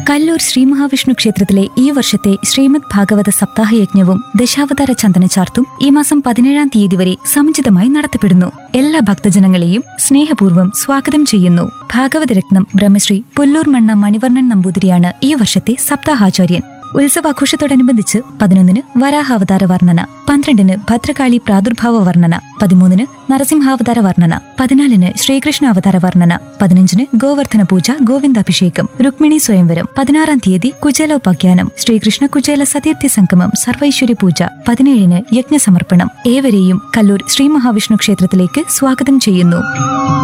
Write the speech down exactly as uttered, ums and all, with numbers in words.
കല്ലൂർ ശ്രീ മഹാവിഷ്ണു ക്ഷേത്രത്തിലെ ഈ വർഷത്തെ ശ്രീമദ് ഭാഗവത സപ്താഹ യജ്ഞവും ദശാവതാര ചന്ദന ചാർത്തും ഈ മാസം പതിനേഴാം തീയതി വരെ സമുചിതമായി നടത്തപ്പെടുന്നു. എല്ലാ ഭക്തജനങ്ങളെയും സ്നേഹപൂർവ്വം സ്വാഗതം ചെയ്യുന്നു. ഭാഗവതരത്നം ബ്രഹ്മശ്രീ പുല്ലൂർ മണ്ണ മണിവർണ്ണൻ നമ്പൂതിരിയാണ് ഈ വർഷത്തെ സപ്താഹാചാര്യൻ. ഉത്സവാഘോഷത്തോടനുബന്ധിച്ച് പതിനൊന്നിന് വരാഹാവതാര വർണ്ണന, പന്ത്രണ്ടിന് ഭദ്രകാളി പ്രാദുർഭാവ വർണ്ണന, പതിമൂന്നിന് നരസിംഹാവതാര വർണ്ണന, പതിനാലിന് ശ്രീകൃഷ്ണാവതാര വർണ്ണന, പതിനഞ്ചിന് ഗോവർദ്ധന പൂജ, ഗോവിന്ദാഭിഷേകം, രുക്മിണി സ്വയംവരം, പതിനാറാം തീയതി കുചേലോപാഖ്യാനം, ശ്രീകൃഷ്ണ കുചേല സതീർത്ഥി സംഗമം, സർവൈശ്വര്യ പൂജ, പതിനേഴിന് യജ്ഞസമർപ്പണം. ഏവരെയും കല്ലൂർ ശ്രീ മഹാവിഷ്ണു ക്ഷേത്രത്തിലേക്ക് സ്വാഗതം ചെയ്യുന്നു.